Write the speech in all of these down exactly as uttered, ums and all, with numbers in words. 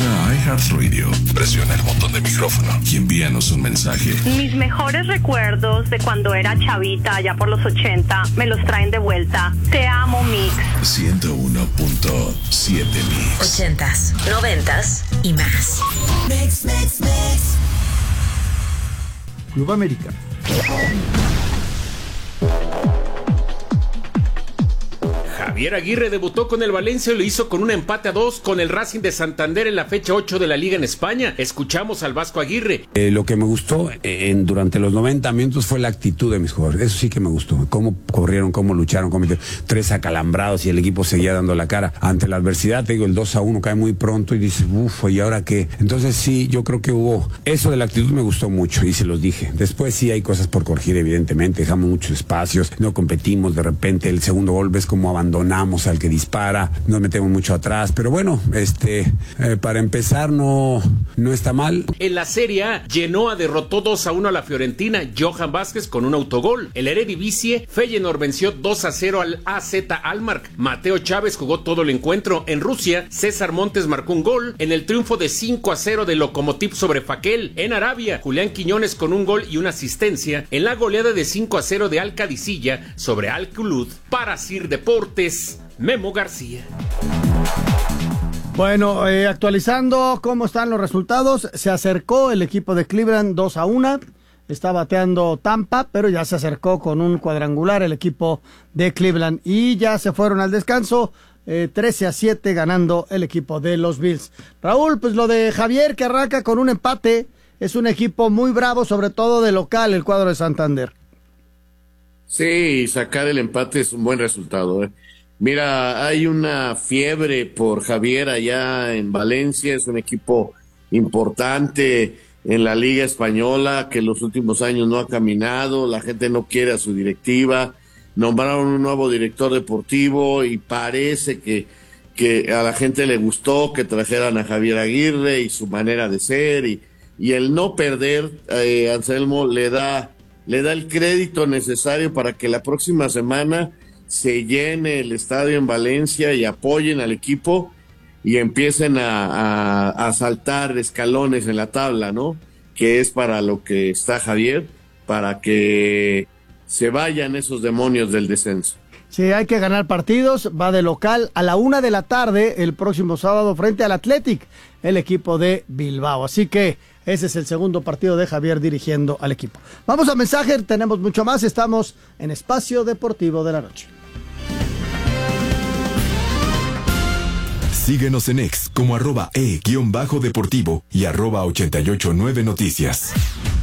Entra a iHeartRadio, presiona el botón de micrófono y envíanos un mensaje. Mis mejores recuerdos de cuando era chavita, allá por los ochenta, me los traen de vuelta. Te amo, Mix. ciento uno punto siete Mix. Ochentas, noventas y más. Mix, mix, mix. Club América. Javier Aguirre debutó con el Valencia y lo hizo con un empate a dos con el Racing de Santander en la fecha ocho de la Liga en España. Escuchamos al Vasco Aguirre. Eh, lo que me gustó en, durante los noventa minutos fue la actitud de mis jugadores. Eso sí que me gustó. Cómo corrieron, cómo lucharon, cómo metieron tres acalambrados y el equipo seguía dando la cara ante la adversidad. Te digo, el dos a uno cae muy pronto y dices, uff, ¿y ahora qué? Entonces sí, yo creo que hubo... Eso de la actitud me gustó mucho y se los dije. Después sí hay cosas por corregir, evidentemente. Dejamos muchos espacios, no competimos. De repente el segundo gol ves cómo abandonamos al que dispara, nos metemos mucho atrás, pero bueno, este eh, para empezar no, no está mal. En la Serie A, Genoa derrotó dos a uno a la Fiorentina, Johan Vázquez con un autogol. El Eredivisie, Feyenoord venció dos a cero al A Z Alkmaar. Mateo Chávez jugó todo el encuentro. En Rusia, César Montes marcó un gol en el triunfo de cinco a cero de Lokomotiv sobre Fakel. En Arabia, Julián Quiñones con un gol y una asistencia en la goleada de cinco a cero de Al Qadisiyah sobre Al Khulud. Para Sir Deportes, Memo García. Bueno, eh, actualizando cómo están los resultados, se acercó el equipo de Cleveland dos a uno, está bateando Tampa, pero ya se acercó con un cuadrangular el equipo de Cleveland y ya se fueron al descanso, eh, trece a siete ganando el equipo de los Bills. Raúl, pues lo de Javier que arranca con un empate, es un equipo muy bravo, sobre todo de local, el cuadro de Santander. Sí, sacar el empate es un buen resultado, ¿eh? Mira, hay una fiebre por Javier allá en Valencia, es un equipo importante en la Liga Española que en los últimos años no ha caminado, la gente no quiere a su directiva, nombraron un nuevo director deportivo y parece que, que a la gente le gustó que trajeran a Javier Aguirre y su manera de ser y, y el no perder, eh, Anselmo, le da, le da el crédito necesario para que la próxima semana se llene el estadio en Valencia y apoyen al equipo y empiecen a, a, a saltar escalones en la tabla, ¿no? Que es para lo que está Javier, para que se vayan esos demonios del descenso. Sí, hay que ganar partidos, va de local a la una de la tarde el próximo sábado frente al Athletic, el equipo de Bilbao. Así que ese es el segundo partido de Javier dirigiendo al equipo. Vamos a mensaje, tenemos mucho más, estamos en Espacio Deportivo de la Noche. Síguenos en X como arroba e-deportivo y arroba ochenta y ocho nueve noticias.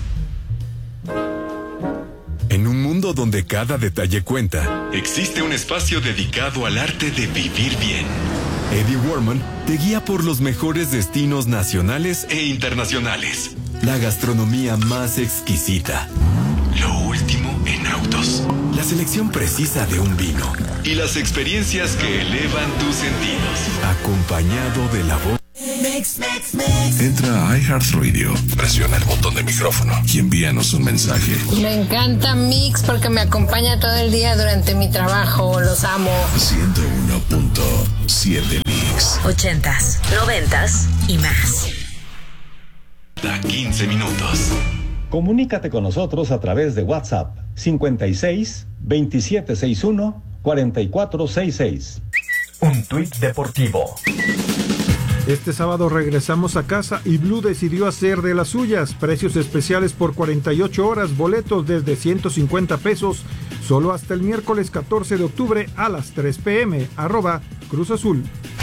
En un mundo donde cada detalle cuenta, existe un espacio dedicado al arte de vivir bien. Eddie Warman te guía por los mejores destinos nacionales e internacionales. La gastronomía más exquisita. Lo último en autos. La selección precisa de un vino. Y las experiencias que elevan tus sentidos. Acompañado de la voz. Mix, mix, mix. Entra a iHeartRadio, presiona el botón de micrófono y envíanos un mensaje. Me encanta Mix porque me acompaña todo el día durante mi trabajo. Los amo. ciento uno punto siete Mix. Ochentas, noventas y más. Da quince minutos. Comunícate con nosotros a través de WhatsApp cincuenta y seis, veintisiete sesenta y uno, cuarenta y cuatro sesenta y seis. Un tuit deportivo. Este sábado regresamos a casa y Blue decidió hacer de las suyas. Precios especiales por cuarenta y ocho horas, boletos desde ciento cincuenta pesos, solo hasta el miércoles catorce de octubre a las tres pm. Arroba Cruz Azul.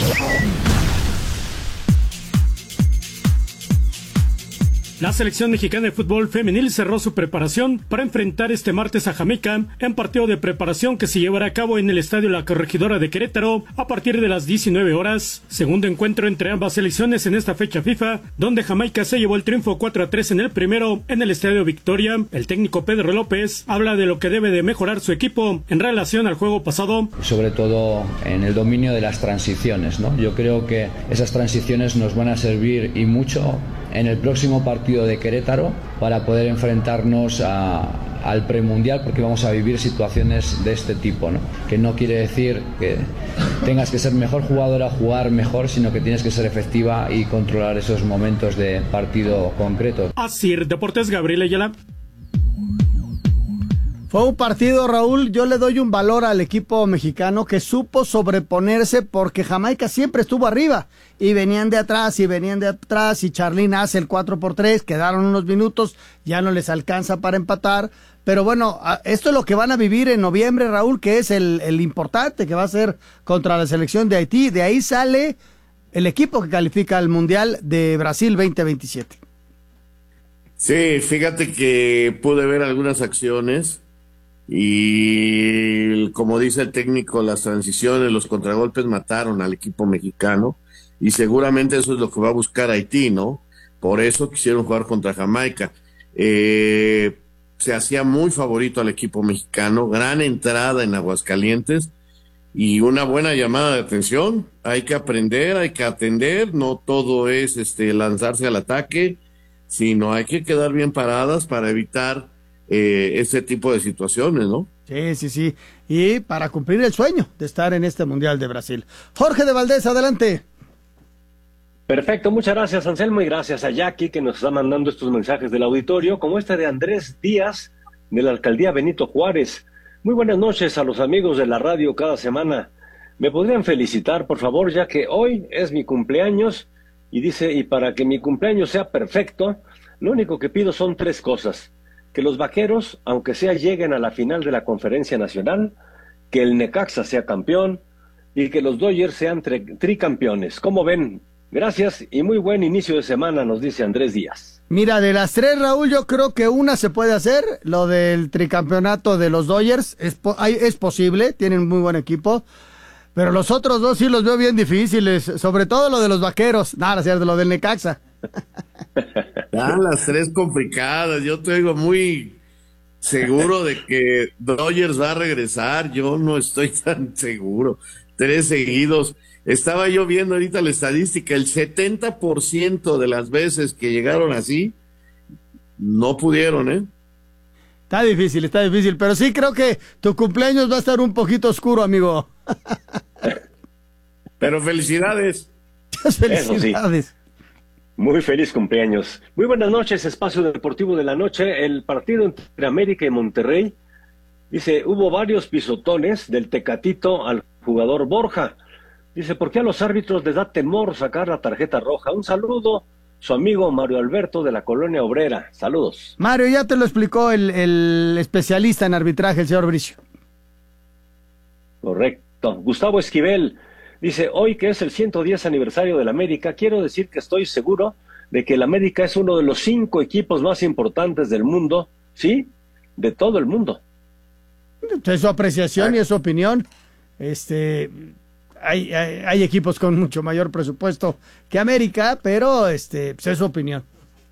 La selección mexicana de fútbol femenil cerró su preparación para enfrentar este martes a Jamaica en partido de preparación que se llevará a cabo en el Estadio La Corregidora de Querétaro a partir de las diecinueve horas. Segundo encuentro entre ambas selecciones en esta fecha FIFA, donde Jamaica se llevó el triunfo cuatro a tres en el primero en el Estadio Victoria. El técnico Pedro López habla de lo que debe de mejorar su equipo en relación al juego pasado. Sobre todo en el dominio de las transiciones, ¿no? Yo creo que esas transiciones nos van a servir y mucho en el próximo partido de Querétaro para poder enfrentarnos a, al premundial, porque vamos a vivir situaciones de este tipo, ¿no? Que no quiere decir que tengas que ser mejor jugador a jugar mejor, sino que tienes que ser efectiva y controlar esos momentos de partido concreto. Así, Deportes, Gabriel Ayala. Fue un partido, Raúl, yo le doy un valor al equipo mexicano que supo sobreponerse porque Jamaica siempre estuvo arriba y venían de atrás y venían de atrás y Charlín hace el cuatro por tres, quedaron unos minutos, ya no les alcanza para empatar, pero bueno, esto es lo que van a vivir en noviembre, Raúl, que es el, el importante que va a ser contra la selección de Haití, de ahí sale el equipo que califica al Mundial de Brasil veinte veintisiete. Sí, fíjate que pude ver algunas acciones. Y como dice el técnico, las transiciones, los contragolpes mataron al equipo mexicano y seguramente eso es lo que va a buscar Haití, ¿no? Por eso quisieron jugar contra Jamaica. Eh, se hacía muy favorito al equipo mexicano, gran entrada en Aguascalientes y una buena llamada de atención. Hay que aprender, hay que atender, no todo es este lanzarse al ataque, sino hay que quedar bien paradas para evitar Eh, ese tipo de situaciones, ¿no? Sí, sí, sí. Y para cumplir el sueño de estar en este Mundial de Brasil. Jorge de Valdés, adelante. Perfecto, muchas gracias, Anselmo, y gracias a Jackie que nos está mandando estos mensajes del auditorio, como este de Andrés Díaz, de la Alcaldía Benito Juárez. Muy buenas noches a los amigos de la radio cada semana. ¿Me podrían felicitar, por favor, ya que hoy es mi cumpleaños? Y dice, y para que mi cumpleaños sea perfecto, lo único que pido son tres cosas. Que los Vaqueros, aunque sea, lleguen a la final de la Conferencia Nacional, que el Necaxa sea campeón y que los Dodgers sean tri- tricampeones. ¿Cómo ven? Gracias y muy buen inicio de semana, nos dice Andrés Díaz. Mira, de las tres, Raúl, yo creo que una se puede hacer, lo del tricampeonato de los Dodgers, es, po- hay, es posible, tienen muy buen equipo, pero los otros dos sí los veo bien difíciles, sobre todo lo de los Vaqueros, nada, cierto, lo del Necaxa. Ah, las tres complicadas. Yo te digo muy seguro de que Dodgers va a regresar. Yo no estoy tan seguro. Tres seguidos. Estaba yo viendo ahorita la estadística. El setenta por ciento de las veces que llegaron así, no pudieron, ¿eh? Está difícil, está difícil. Pero sí creo que tu cumpleaños va a estar un poquito oscuro, amigo. Pero felicidades. Felicidades. Eso sí. Muy feliz cumpleaños. Muy buenas noches, Espacio Deportivo de la Noche. El partido entre América y Monterrey, dice, hubo varios pisotones del Tecatito al jugador Borja. Dice, ¿por qué a los árbitros les da temor sacar la tarjeta roja? Un saludo, su amigo Mario Alberto de la Colonia Obrera. Saludos. Mario, ya te lo explicó el, el especialista en arbitraje, el señor Bricio. Correcto. Gustavo Esquivel dice, hoy que es el ciento diez aniversario del América, quiero decir que estoy seguro de que el América es uno de los cinco equipos más importantes del mundo, ¿sí? De todo el mundo. Es su apreciación y es su opinión. Este, hay, hay, hay equipos con mucho mayor presupuesto que América, pero este, pues es su opinión.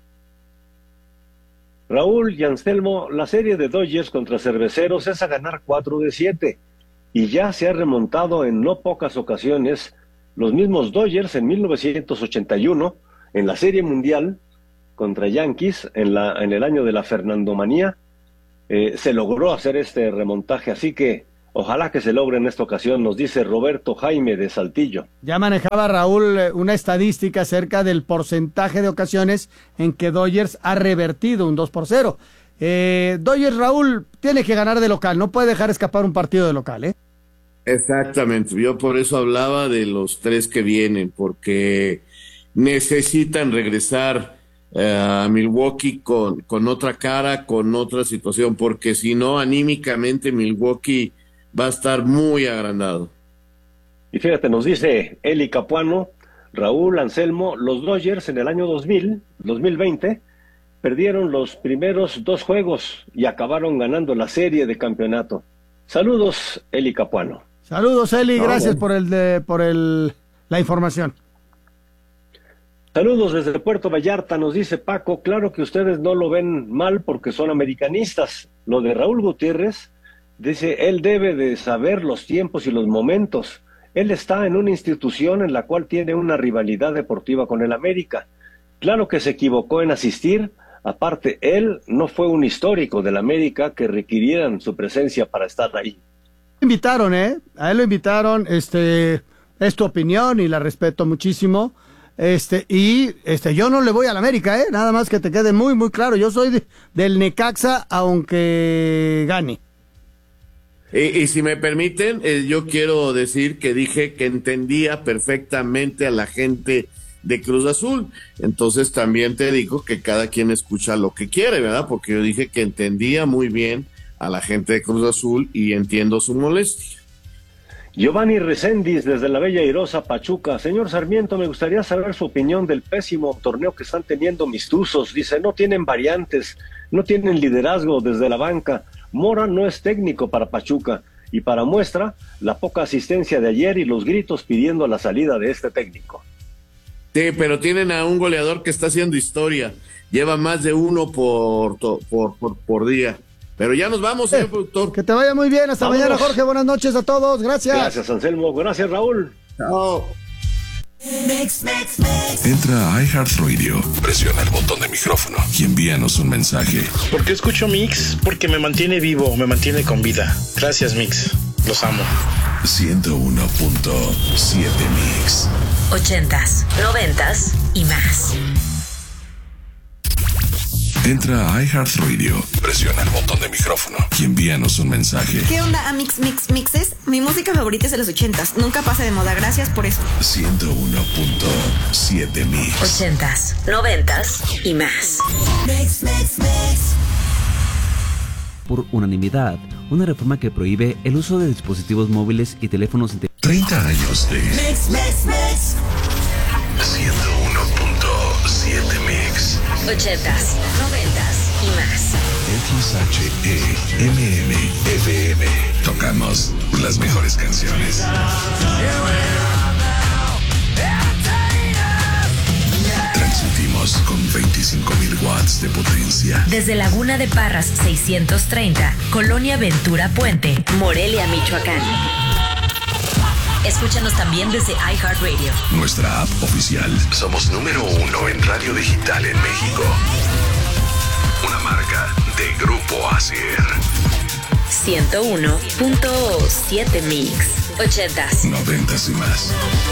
Raúl y Anselmo, la serie de Dodgers contra Cerveceros es a ganar cuatro de siete. Y ya se ha remontado en no pocas ocasiones. Los mismos Dodgers en mil novecientos ochenta y uno, en la Serie Mundial contra Yankees, en, la, en el año de la Fernandomanía, eh, se logró hacer este remontaje. Así que ojalá que se logre en esta ocasión, nos dice Roberto Jaime de Saltillo. Ya manejaba Raúl una estadística acerca del porcentaje de ocasiones en que Dodgers ha revertido un dos por cero. Eh, Dodgers, Raúl, tiene que ganar de local, no puede dejar escapar un partido de local, ¿eh? Exactamente, yo por eso hablaba de los tres que vienen, porque necesitan regresar eh, a Milwaukee con, con otra cara, con otra situación, porque si no, anímicamente Milwaukee va a estar muy agrandado. Y fíjate, nos dice Eli Capuano, Raúl, Anselmo, los Dodgers en el año dos mil, dos mil veinte, perdieron los primeros dos juegos y acabaron ganando la serie de campeonato. Saludos, Eli Capuano. Saludos, Eli, no, gracias bueno. por el de, por el la información. Saludos desde Puerto Vallarta, nos dice Paco, claro que ustedes no lo ven mal porque son americanistas. Lo de Raúl Gutiérrez, dice, él debe de saber los tiempos y los momentos. Él está en una institución en la cual tiene una rivalidad deportiva con el América. Claro que se equivocó en asistir Aparte, él no fue un histórico del América que requirieran su presencia para estar ahí. Invitaron, ¿eh? A él lo invitaron, este, es tu opinión y la respeto muchísimo. Este, y este, yo no le voy al América, ¿eh? Nada más que te quede muy, muy claro. Yo soy de, del Necaxa, aunque gane. Y, y si me permiten, eh, yo quiero decir que dije que entendía perfectamente a la gente de Cruz Azul. Entonces también te digo que cada quien escucha lo que quiere, ¿verdad? Porque yo dije que entendía muy bien a la gente de Cruz Azul y entiendo su molestia. Giovanni Reséndiz, desde la Bella Airosa, Pachuca. Señor Sarmiento, me gustaría saber su opinión del pésimo torneo que están teniendo mis Tuzos. Dice, no tienen variantes, no tienen liderazgo desde la banca. Mora no es técnico para Pachuca. Y para muestra, la poca asistencia de ayer y los gritos pidiendo la salida de este técnico. Sí, pero tienen a un goleador que está haciendo historia. Lleva más de uno por, por, por, por día. Pero ya nos vamos, señor eh, productor. Que te vaya muy bien. Hasta Vámonos. mañana, Jorge. Buenas noches a todos. Gracias. Gracias, Anselmo. Gracias, Raúl. Chao. Mix, mix, mix. Entra a iHeartRadio, presiona el botón de micrófono y envíanos un mensaje. ¿Por qué escucho Mix? Porque me mantiene vivo, me mantiene con vida. Gracias, Mix. Los amo. ciento uno punto siete Mix. Ochentas, noventas y más. Entra a iHeartRadio, presiona el botón de micrófono y envíanos un mensaje. ¿Qué onda, Amix Mix Mixes? Mi música favorita es de los ochentas. Nunca pasa de moda. Gracias por eso. ciento uno punto siete Mix. Ochentas, noventas y más. Mix, mix, mix. Por unanimidad, una reforma que prohíbe el uso de dispositivos móviles y teléfonos inteligentes. treinta años de Mix, mix, mix. ciento uno punto siete Mix. Ochentas, noventas y más. X H E M M F M. Tocamos las mejores canciones. Transmitimos con veinticinco mil watts de potencia. Desde Laguna de Parras seiscientos treinta, Colonia Ventura Puente, Morelia, Michoacán. Escúchanos también desde iHeartRadio. Nuestra app oficial. Somos número uno en radio digital en México. Una marca de Grupo Asier. ciento uno punto siete Mix. Ochentas. Noventas y más.